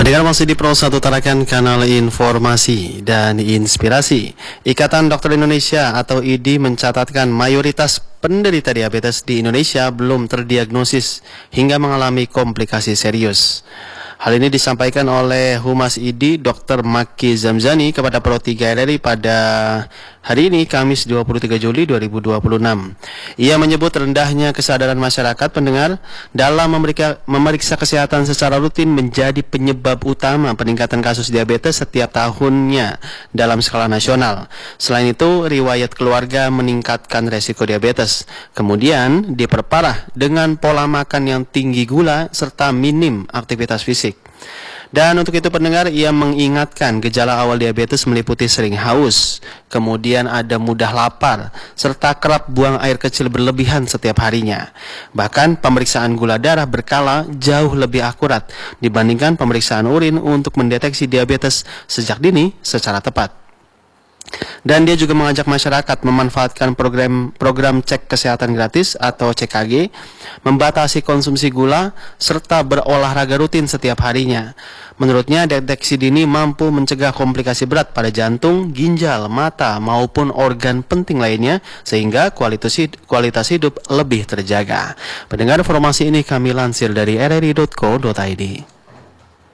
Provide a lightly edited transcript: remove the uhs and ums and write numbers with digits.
Pendengar masih di Pro 1 tarakan kanal informasi dan inspirasi. Ikatan Dokter Indonesia atau IDI mencatatkan mayoritas penderita diabetes di Indonesia belum terdiagnosis hingga mengalami komplikasi serius. Hal ini disampaikan oleh Humas IDI Dr. Maki Zamzani kepada Pro 3 RRI pada hari ini Kamis 23 Juli 2026. Ia menyebut rendahnya kesadaran masyarakat pendengar dalam memeriksa kesehatan secara rutin menjadi penyebab utama peningkatan kasus diabetes setiap tahunnya dalam skala nasional. Selain itu, riwayat keluarga meningkatkan resiko diabetes. Kemudian diperparah dengan pola makan yang tinggi gula serta minim aktivitas fisik. Dan untuk itu pendengar, ia mengingatkan gejala awal diabetes meliputi sering haus, kemudian ada mudah lapar, serta kerap buang air kecil berlebihan setiap harinya. Bahkan pemeriksaan gula darah berkala jauh lebih akurat dibandingkan pemeriksaan urin untuk mendeteksi diabetes sejak dini secara tepat. Dan dia juga mengajak masyarakat memanfaatkan program cek kesehatan gratis atau CKG, membatasi konsumsi gula, serta berolahraga rutin setiap harinya. Menurutnya, deteksi dini mampu mencegah komplikasi berat pada jantung, ginjal, mata, maupun organ penting lainnya, sehingga kualitas hidup lebih terjaga. Pendengar, informasi ini kami lansir dari rri.co.id.